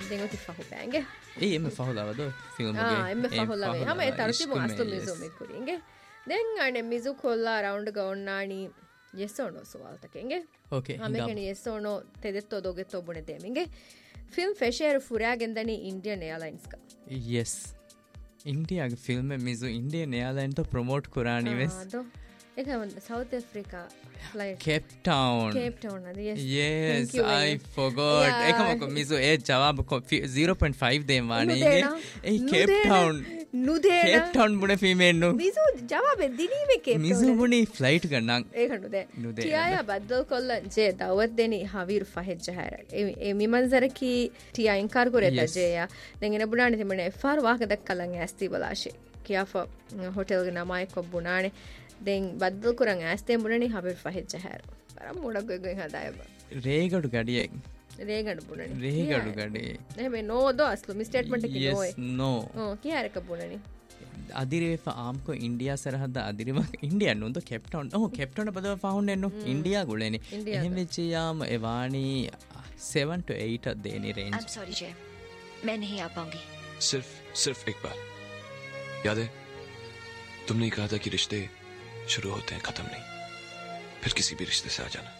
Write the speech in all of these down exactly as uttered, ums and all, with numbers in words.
දෙගොති ෆහු බෑන්ගේ ඒ එම ෆහුලවද ෆිල්ම් ගේ ආ එම ෆහුලවේ හැම ඒ තරතිබු අස්තු මිසු මිකුරින්ගේ දැන් අනේ මිසු කොල්ලා round ගවන්නානි yes or no suwaltakenge okay hame keni yes or no tedetto dogetto bune deminge film fesher furagendani Indian Airlines ka yes India ge film me mizu Indian Airlines to promote kurani ves ado ekha South Africa flight Cape Town Cape Town adi yes yes you, I forgot yeah. ekama mizu e jawab zero point five dem wani e Cape Town nudena Cape Town bune female nu mizu jawabe dinive Cape Town mizu bune flight gannan ekha nude tiya baddal kolla je dawat deni havir fahed jahara e mi manzara ki tiya inkar koreta je ya den ena bunane timane far waka dakkalan asti balashe kiya fa hotel ge namay ko bunane den baddal kuran aste bunani havir fahed jahara param modak go hadayaba regadu gadiye regadu bunani regadu gadi ehme no do aslu mi statement ki no yes no oh kiyaraka bunani අදිරේෆ ආම්කෝ India සරහද අදිරම India නුන්ද කැප්ටවුන් ඔව් කැප්ටවුන් බදව ෆවුන් එන්නු India ගුලේනි එහෙම වෙච්ච යාම එවානි seven to eight देनी range I'm sorry जय मैं नहीं आ पाऊंगी सिर्फ सिर्फ एक बार याद है तुमने कहा था कि रिश्ते शुरू होते हैं खत्म नहीं फिर किसी भी रिश्ते से आ जाना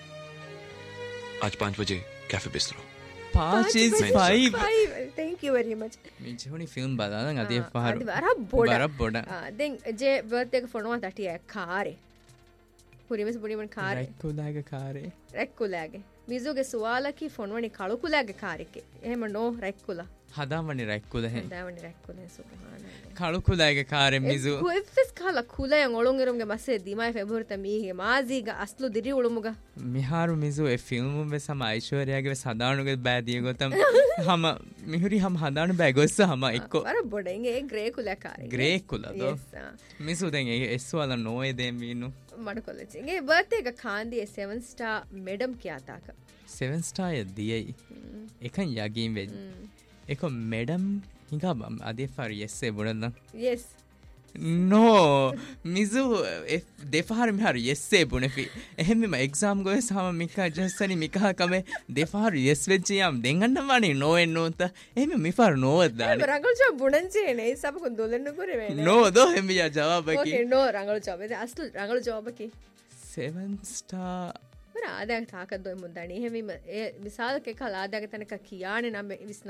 आज पाँच बजे कैफे बिस्ट्रो पाँच is five thank you very much මේ ජෝනි ෆිල්ම් බලන අද පහර බරක් බොඩ බරක් බොඩ ආ දැන් ජේ බර්ත් එක ෆොනවා තටිය කාරේ පුරිමස් පුරිමන් කාරේ රැක්කුලාගේ කාරේ රැක්කුලාගේ මිසුගේ සුවාලකි ෆොනවනි කලුකුලාගේ කාරෙකේ එහෙම නෝ රැක්කුලා හදාවනි රැක්කුල හැ හදාවනි රැක්කුල සුබ්හානල්ලාහ් කලුකුලාගේ කාරේ මිසු කොයිෆස් කාලා කුලයන් ඔලොංගෙරුම්ගේ බස්සේ දිමයි ෆෙබ්‍රුවරිත මීගේ මාසීගා අස්ලු දිරි උළුමුගා මිහාරු මිසු ඒ ෆිල්ම් වෙ සම ಐಶ್ವರ್ಯගේ සදානුගේ බෑදිය ගොතම් හම මිහුරි හම හදානු බෑ ගොස්ස හම එක්ක අර බොඩෙන්ගේ ග්‍රේ කුලා කාරේ ග්‍රේ කුලා දෝ මිසු දැන් ඒ එස් වල නොයේ දෙම් විනු මඩ කොලෙචිගේ බර්ත් එක කාන්දියේ seven star මෙඩම් කියාතාක seven star යදියයි එකන් යගින් වෙ එක මෙඩම් හිඟා අදේ ෆාර yes ඒ බොනන්න yes no මිසු දෙෆාර මිහාර yes ඒ බොනෆි එහෙමම එක්සාම් ගොය සම මිකා ජස්සනි මිකා කම දෙෆාර yes වෙච්ච යම් දෙංගන්න වනි no එන්නෝත එහෙම මිෆාර no දානි රංගල් චෝ බුණන්චේ නේ සබ කො දොලන්න කරේ වේ no do එහෙම යා ජවාබ කි okay no රංගල් චෝ වේ අස්තු රංගල් ජවාබ කි seven star මර ආදාක තාකද්දොයි මුන්දානි එහෙම ඒ විශාල කෙක ආදාක තනක කියානේ නම්